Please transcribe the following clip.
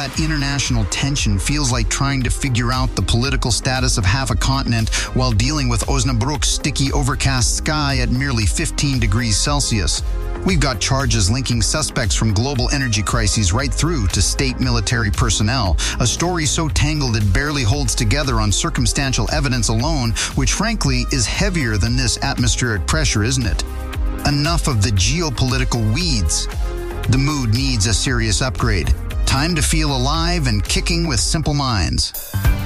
that international tension feels like trying to figure out the political status of half a continent while dealing with Osnabrück's sticky overcast sky at merely 15 degrees Celsius. We've got charges linking suspects from global energy crises right through to state military personnel, a story so tangled it barely holds together on circumstantial evidence alone, which frankly is heavier than this atmospheric pressure, isn't it? Enough of the geopolitical weeds. The mood needs a serious upgrade. Time to feel alive and kicking with simple minds.